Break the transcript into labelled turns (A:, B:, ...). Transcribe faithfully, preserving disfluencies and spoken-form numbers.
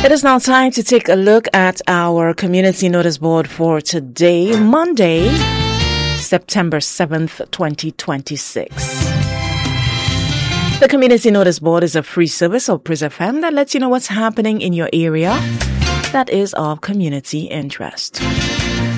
A: It is now time to take a look at our community notice board for today, Monday, September seventh, twenty twenty-six. The community notice board is a free service of Pris F M that lets you know what's happening in your area that is of community interest.